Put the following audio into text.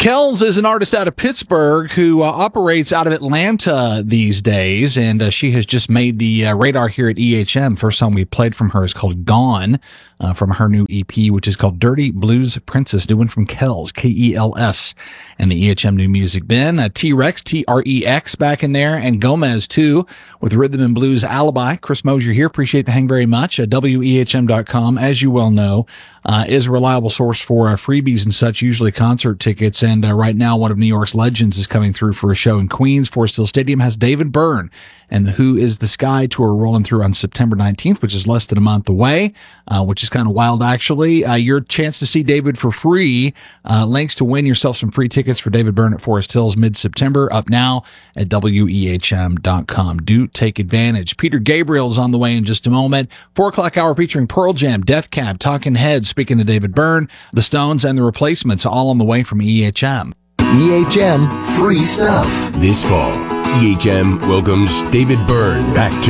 Kells is an artist out of Pittsburgh who operates out of Atlanta these days, and she has just made the radar here at EHM. First song we played from her is called Gone, from her new EP, which is called Dirty Blues Princess, new one from Kells, K-E-L-S, and the EHM New Music Bin. T-Rex, T-R-E-X back in there, and Gomez, too, with Rhythm and Blues Alibi. Chris Mosier here. Appreciate the hang very much. WEHM.com, as you well know, is a reliable source for freebies and such, usually concert tickets. And right now, one of New York's legends is coming through for a show in Queens. Forest Hill Stadium has David Byrne and the Who Is the Sky tour rolling through on September 19th, which is less than a month away, which is kind of wild, actually. Your chance to see David for free. Links to win yourself some free tickets for David Byrne at Forest Hills mid-September, up now at WEHM.com. Do take advantage. Peter Gabriel is on the way in just a moment. 4 o'clock hour featuring Pearl Jam, Death Cab, Talking Heads, speaking to David Byrne, The Stones, and The Replacements, all on the way from EHM. EHM free stuff. This fall, EHM welcomes David Byrne back to